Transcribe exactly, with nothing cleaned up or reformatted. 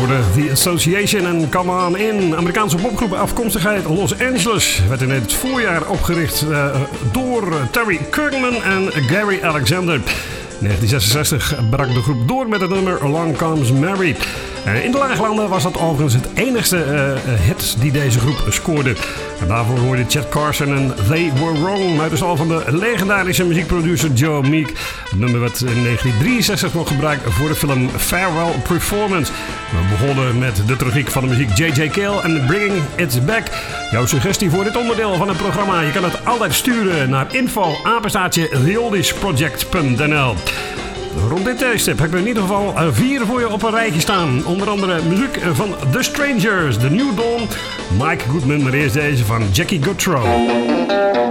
The Association en Come On In. Amerikaanse popgroep afkomstig uit Los Angeles. Werd in het voorjaar opgericht uh, door Terry Kirkman en Gary Alexander. In negentien zesenzestig brak de groep door met het nummer Along Comes Mary. In de laaglanden was dat overigens het enigste uh, hit die deze groep scoorde. En daarvoor hoorde Chet Carson en They Were Wrong uit de stal van de legendarische muziekproducer Joe Meek. Het nummer werd in negentien drieënzestig nog gebruikt voor de film Farewell Performance. We begonnen met de tragiek van de muziek J J Cale en Bringing It Back. Jouw suggestie voor dit onderdeel van het programma, je kan het altijd sturen naar info apenstaartje the oldies project punt n l. Rond dit tijdstip heb ik er in ieder geval vier voor je op een rijtje staan. Onder andere muziek van The Strangers, The New Dawn, Mike Goodman, maar eerst deze van Jackie Gautreaux.